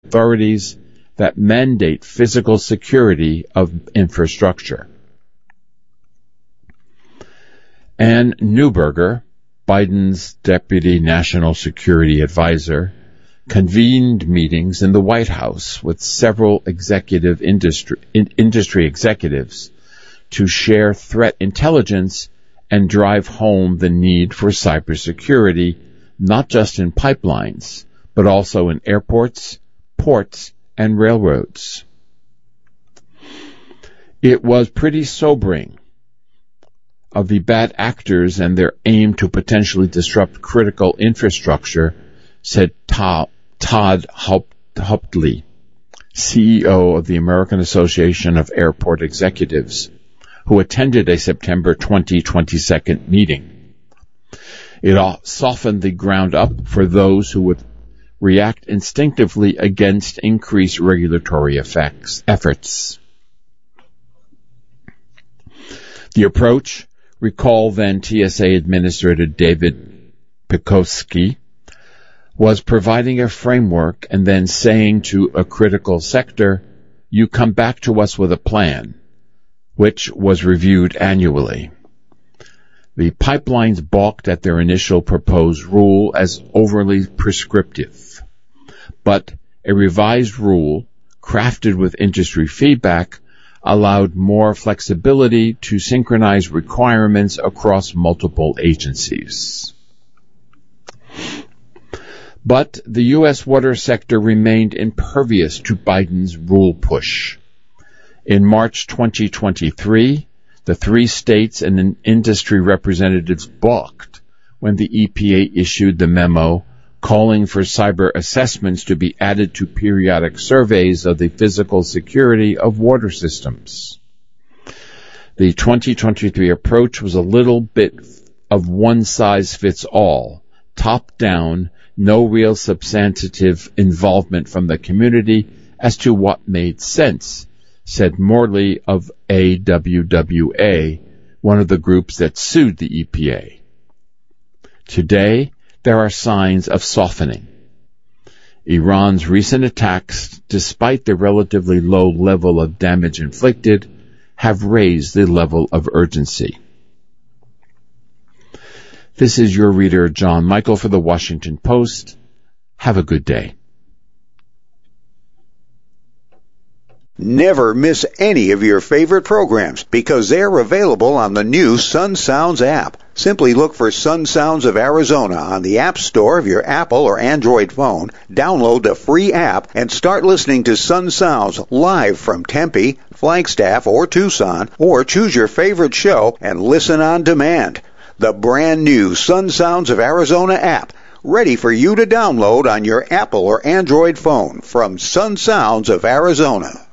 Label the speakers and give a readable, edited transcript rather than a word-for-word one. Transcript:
Speaker 1: authorities that mandate physical security of infrastructure. Ann Neuberger, Biden's deputy national security advisor, convened meetings in the White House with several industry executives to share threat intelligence and drive home the need for cybersecurity, not just in pipelines, but also in airports, ports, and railroads. It was pretty sobering of the bad actors and their aim to potentially disrupt critical infrastructure, said Todd Huptley, CEO of the American Association of Airport Executives, who attended a September 2022 meeting. It softened the ground up for those who would react instinctively against increased regulatory efforts. The approach, recall then TSA Administrator David Pekoski, was providing a framework and then saying to a critical sector, "You come back to us with a plan," which was reviewed annually. The pipelines balked at their initial proposed rule as overly prescriptive. But a revised rule, crafted with industry feedback, allowed more flexibility to synchronize requirements across multiple agencies. But the U.S. water sector remained impervious to Biden's rule push. In March 2023, the 3 states and industry representatives balked when the EPA issued the memo calling for cyber assessments to be added to periodic surveys of the physical security of water systems. The 2023 approach was a little bit of one-size-fits-all, top-down, no real substantive involvement from the community as to what made sense, said Morley of AWWA, one of the groups that sued the EPA. Today, there are signs of softening. Iran's recent attacks, despite the relatively low level of damage inflicted, have raised the level of urgency. This is your reader, John Michael, for the Washington Post. Have a good day.
Speaker 2: Never miss any of your favorite programs because they're available on the new Sun Sounds app. Simply look for Sun Sounds of Arizona on the App Store of your Apple or Android phone, download the free app, and start listening to Sun Sounds live from Tempe, Flagstaff, or Tucson, or choose your favorite show and listen on demand. The brand new Sun Sounds of Arizona app, ready for you to download on your Apple or Android phone from Sun Sounds of Arizona.